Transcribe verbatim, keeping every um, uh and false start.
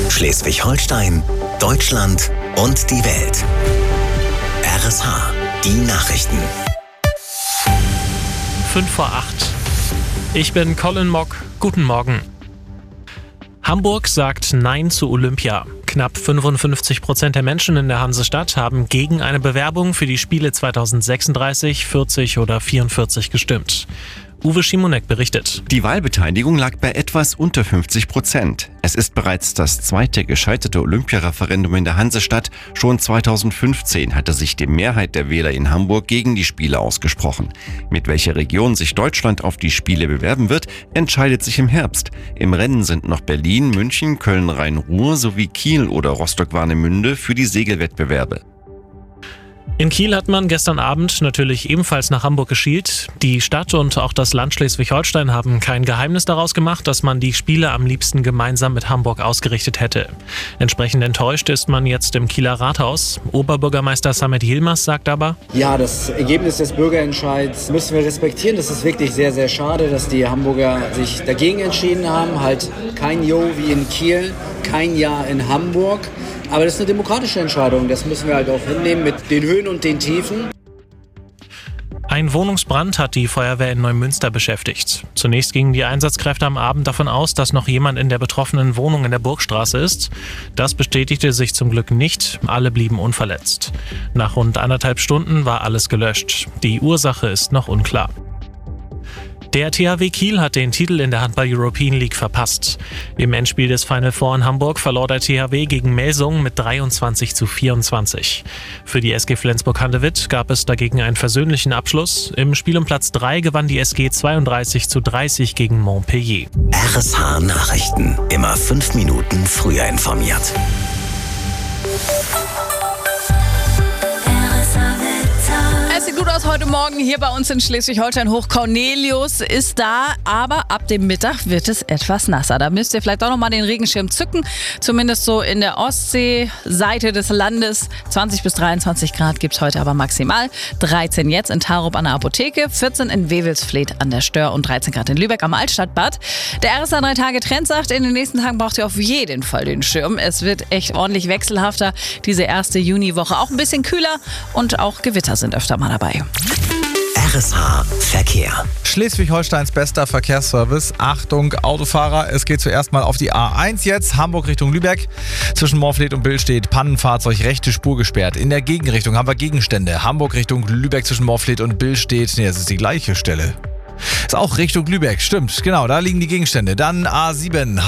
Schleswig-Holstein, Deutschland und die Welt. R S H, die Nachrichten. fünf vor acht. Ich bin Colin Mock. Guten Morgen. Hamburg sagt Nein zu Olympia. Knapp fünfundfünfzig Prozent der Menschen in der Hansestadt haben gegen eine Bewerbung für die Spiele zweitausendsechsunddreißig, vierzig oder vierundvierzig gestimmt. Uwe Schimonek berichtet. Die Wahlbeteiligung lag bei etwas unter fünfzig Prozent. Es ist bereits das zweite gescheiterte Olympiareferendum in der Hansestadt. Schon zweitausendfünfzehn hatte sich die Mehrheit der Wähler in Hamburg gegen die Spiele ausgesprochen. Mit welcher Region sich Deutschland auf die Spiele bewerben wird, entscheidet sich im Herbst. Im Rennen sind noch Berlin, München, Köln, Rhein-Ruhr sowie Kiel oder Rostock-Warnemünde für die Segelwettbewerbe. In Kiel hat man gestern Abend natürlich ebenfalls nach Hamburg geschielt. Die Stadt und auch das Land Schleswig-Holstein haben kein Geheimnis daraus gemacht, dass man die Spiele am liebsten gemeinsam mit Hamburg ausgerichtet hätte. Entsprechend enttäuscht ist man jetzt im Kieler Rathaus. Oberbürgermeister Samet Yilmaz sagt aber: Ja, das Ergebnis des Bürgerentscheids müssen wir respektieren. Das ist wirklich sehr, sehr schade, dass die Hamburger sich dagegen entschieden haben. Halt kein Jo wie in Kiel, kein Ja in Hamburg. Aber das ist eine demokratische Entscheidung, das müssen wir halt auch hinnehmen mit den Höhen und den Tiefen. Ein Wohnungsbrand hat die Feuerwehr in Neumünster beschäftigt. Zunächst gingen die Einsatzkräfte am Abend davon aus, dass noch jemand in der betroffenen Wohnung in der Burgstraße ist. Das bestätigte sich zum Glück nicht, alle blieben unverletzt. Nach rund anderthalb Stunden war alles gelöscht. Die Ursache ist noch unklar. Der T H W Kiel hat den Titel in der Handball European League verpasst. Im Endspiel des Final Four in Hamburg verlor der T H W gegen Melsungen mit dreiundzwanzig zu vierundzwanzig. Für die S G Flensburg-Handewitt gab es dagegen einen versöhnlichen Abschluss. Im Spiel um Platz drei gewann die S G zweiunddreißig zu dreißig gegen Montpellier. R S H Nachrichten. Immer fünf Minuten früher informiert. Es sieht gut aus heute Morgen hier bei uns in Schleswig-Holstein. Hoch Cornelius ist da, aber ab dem Mittag wird es etwas nasser. Da müsst ihr vielleicht auch nochmal den Regenschirm zücken, zumindest so in der Ostseeseite des Landes. zwanzig bis dreiundzwanzig Grad gibt es heute aber maximal. dreizehn jetzt in Tarup an der Apotheke, vierzehn in Wewelsfleth an der Stör und dreizehn Grad in Lübeck am Altstadtbad. Der R S A drei Tage Trend sagt, in den nächsten Tagen braucht ihr auf jeden Fall den Schirm. Es wird echt ordentlich wechselhafter, diese erste Juniwoche. Auch ein bisschen kühler und auch Gewitter sind öfter mal dabei. R S H Verkehr. Schleswig-Holsteins bester Verkehrsservice. Achtung, Autofahrer, es geht zuerst mal auf die A eins jetzt, Hamburg Richtung Lübeck. Zwischen Morfleet und Bill steht Pannenfahrzeug, rechte Spur gesperrt. In der Gegenrichtung haben wir Gegenstände. Hamburg Richtung Lübeck zwischen Morfleet und Bill steht, nee, das ist die gleiche Stelle. Ist auch Richtung Lübeck, stimmt, genau, da liegen die Gegenstände. Dann A sieben.